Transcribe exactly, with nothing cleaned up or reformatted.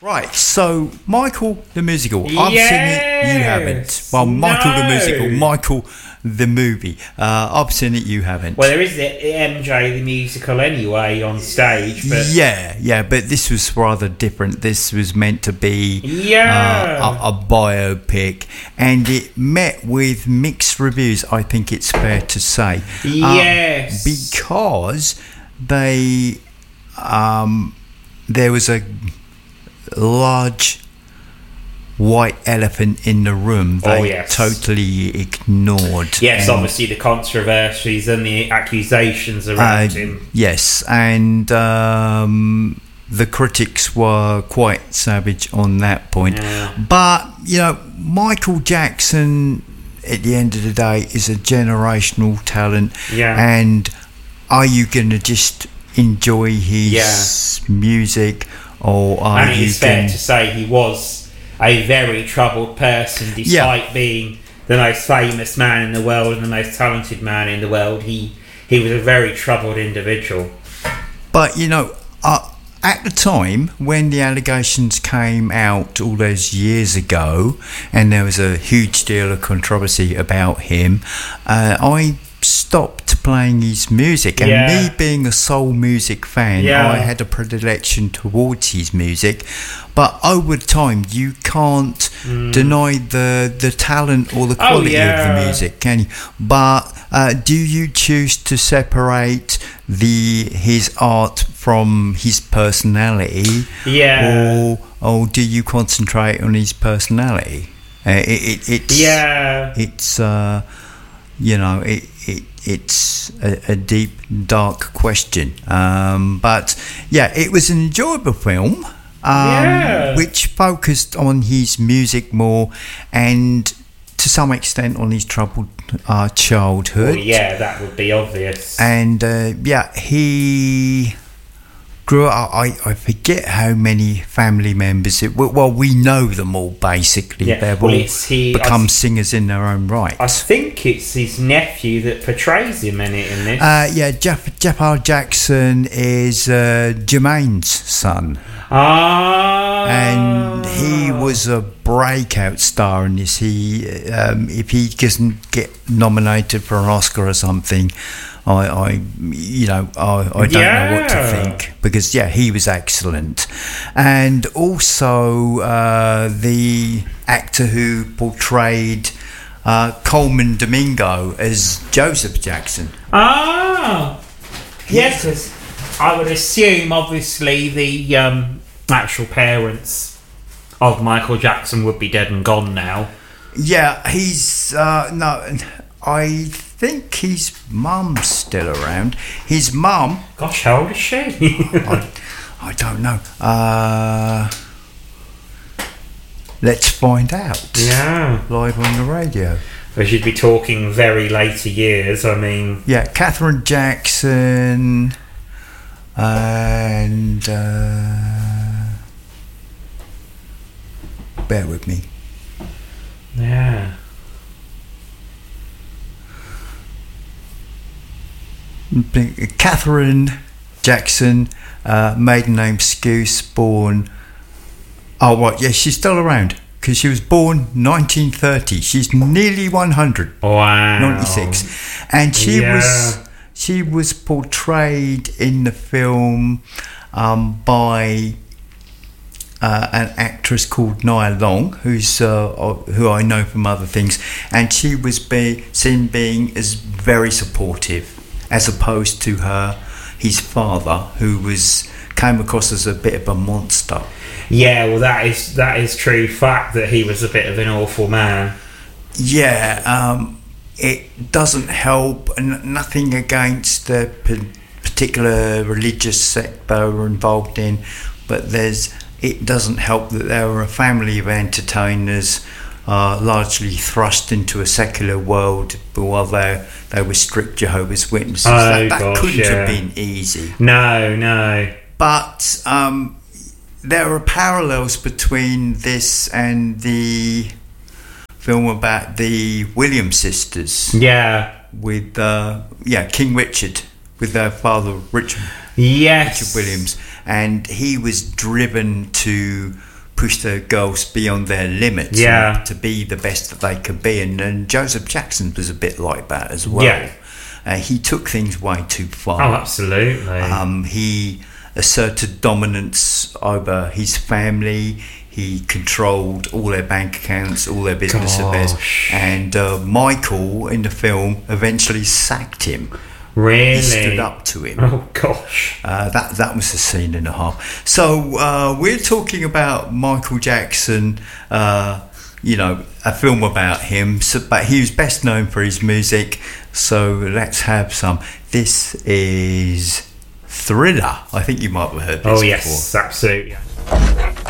Right, so Michael the musical. I've yes! seen it, you haven't. Well, Michael no. the musical, Michael the movie. Uh, I've seen it, you haven't. Well, there is the M J the musical anyway on stage, but yeah, yeah, but this was rather different. This was meant to be yeah. uh, a, a biopic, and it met with mixed reviews. I think it's fair to say. Yes, um, because they um, there was a large white elephant in the room they oh, yes. totally ignored. Yes, and, obviously the controversies and the accusations around uh, him. Yes, and um, the critics were quite savage on that point. Yeah. But, you know, Michael Jackson, at the end of the day, is a generational talent. Yeah. And are you going to just enjoy his yeah. music? Or are and you it's fair can... to say he was a very troubled person, despite yeah. being the most famous man in the world and the most talented man in the world. He he was a very troubled individual. But, you know, uh, at the time when the allegations came out all those years ago, and there was a huge deal of controversy about him, uh, I stopped playing his music, and yeah. me being a soul music fan, yeah. I had a predilection towards his music. But over time, you can't mm. deny the the talent or the quality oh, yeah. of the music, can you? But uh, do you choose to separate the his art from his personality, yeah, or or do you concentrate on his personality? Uh, it, it, it's yeah, it's uh, you know it. it It's a, a deep, dark question. Um, but, yeah, it was an enjoyable film, um, yeah. which focused on his music more and, to some extent, on his troubled uh, childhood. Well, yeah, that would be obvious. And, uh, yeah, he grew up, I, I forget how many family members, it, well, we know them all, basically. Yeah. They've well, all it's he, become I, singers in their own right. I think it's his nephew that portrays him in it in this. Uh, yeah, Jeff, Jeff R. Jackson is uh, Jermaine's son. Ah. And he was a breakout star in this. He, um, if he doesn't get nominated for an Oscar or something, I, I you know, I, I don't yeah. know what to think, because yeah, he was excellent. And also uh, the actor who portrayed uh, Coleman Domingo as Joseph Jackson. Ah, yes, yes. I would assume, obviously, the um, actual parents of Michael Jackson would be dead and gone now. Yeah, he's uh, no. I think his mum's still around. His mum. Gosh, how old is she? I, I don't know. Uh, let's find out. Yeah. Live on the radio. We should be talking very later years. I mean. Yeah, Catherine Jackson. And. Uh, bear with me. Yeah. Catherine Jackson, uh, maiden name Scouse, born. Oh, right, yeah, she's still around because she was born nineteen thirty. She's nearly one hundred. Wow. ninety-six, and she yeah. was she was portrayed in the film um, by uh, an actress called Nia Long, who's uh, who I know from other things, and she was be, seen being as very supportive, as opposed to her, his father, who was came across as a bit of a monster. Yeah, well, that is that is true fact that he was a bit of an awful man. Yeah, um, it doesn't help, and nothing against the particular religious sect they were involved in, but there's it doesn't help that they were a family of entertainers, uh, largely thrust into a secular world while they they were strict Jehovah's Witnesses. Oh, that that gosh, couldn't yeah. have been easy. No, no. But um, there are parallels between this and the film about the Williams sisters. Yeah. With uh, yeah, King Richard, with their father Richard. Yes. Richard Williams, and he was driven to pushed the girls beyond their limits, Yeah. and to be the best that they could be. And, and Joseph Jackson was a bit like that as well. Yeah. Uh, he took things way too far. Oh, absolutely. Um, he asserted dominance over his family. He controlled all their bank accounts, all their business affairs. Gosh. And uh, Michael, in the film, eventually sacked him. Really? He stood up to him. Oh, gosh. Uh, that that was a scene and a half. So uh, we're talking about Michael Jackson, uh, you know, a film about him, so, but he was best known for his music. So let's have some. This is Thriller. I think you might have heard this Oh, before. yes, absolutely.